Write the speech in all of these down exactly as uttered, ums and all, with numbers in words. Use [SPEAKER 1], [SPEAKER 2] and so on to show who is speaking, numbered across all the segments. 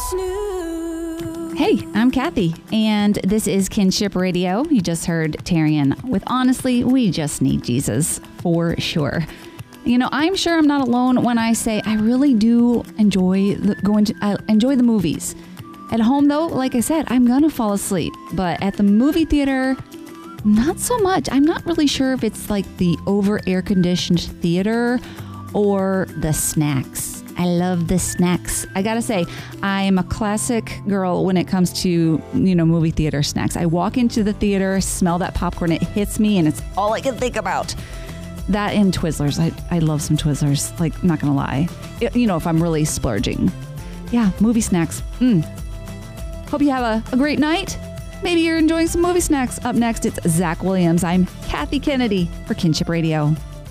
[SPEAKER 1] Hey, I'm Kathy, and this is Kinship Radio. You just heard Tarian with Honestly, We Just Need Jesus, for sure. You know, I'm sure I'm not alone when I say I really do enjoy the, going to I enjoy the movies. At home, though, like I said, I'm gonna fall asleep. But at the movie theater, not so much. I'm not really sure if it's like the over air-conditioned theater or the snacks. I love the snacks. I gotta say, I am a classic girl when it comes to, you know, movie theater snacks. I walk into the theater, smell that popcorn, it hits me, and it's all I can think about. That and Twizzlers. I, I love some Twizzlers, like, not gonna lie. It, you know, if I'm really splurging. Yeah, movie snacks. Mm. Hope you have a, a great night. Maybe you're enjoying some movie snacks. Up next, it's Zach Williams. I'm Kathy Kennedy for Kinship Radio.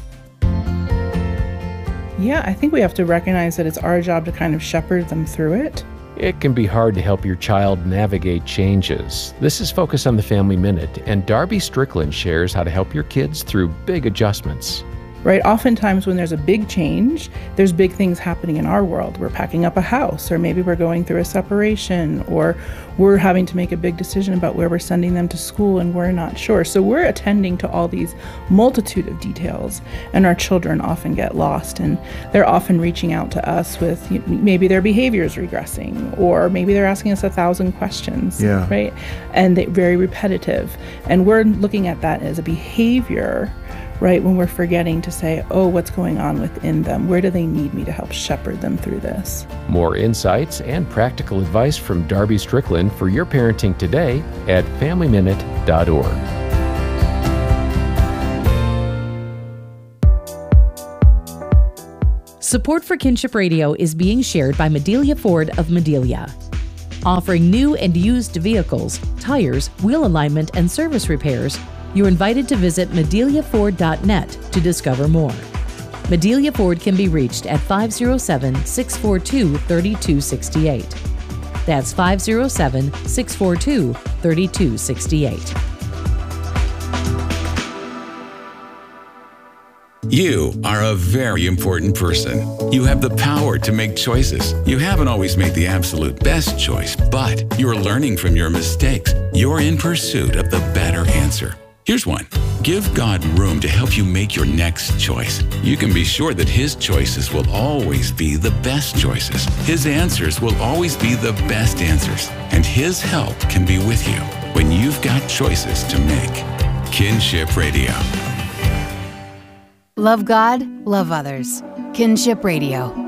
[SPEAKER 2] Yeah, I think we have to recognize that it's our job to kind of shepherd them through it.
[SPEAKER 3] It can be hard to help your child navigate changes. This is Focus on the Family Minute, and Darby Strickland shares how to help your kids through big adjustments.
[SPEAKER 2] Right? Oftentimes when there's a big change, there's big things happening in our world. We're packing up a house, or maybe we're going through a separation, or we're having to make a big decision about where we're sending them to school and we're not sure. So we're attending to all these multitude of details, and our children often get lost, and they're often reaching out to us with maybe their behavior is regressing, or maybe they're asking us a thousand questions,
[SPEAKER 4] yeah.
[SPEAKER 2] right? And they're very repetitive. And we're looking at that as a behavior, right, when we're forgetting to say, oh, what's going on within them? Where do they need me to help shepherd them through this?
[SPEAKER 3] More insights and practical advice from Darby Strickland for your parenting today at family minute dot org.
[SPEAKER 5] Support for Kinship Radio is being shared by Medelia Ford of Medelia. Offering new and used vehicles, tires, wheel alignment, and service repairs, you're invited to visit medelia ford dot net to discover more. Medelia Ford can be reached at five oh seven, six four two, three two six eight. That's five oh seven, six four two, three two six eight.
[SPEAKER 6] You are a very important person. You have the power to make choices. You haven't always made the absolute best choice, but you're learning from your mistakes. You're in pursuit of the better answer. Here's one. Give God room to help you make your next choice. You can be sure that His choices will always be the best choices. His answers will always be the best answers. And His help can be with you when you've got choices to make. Kinship Radio.
[SPEAKER 7] Love God, love others. Kinship Radio.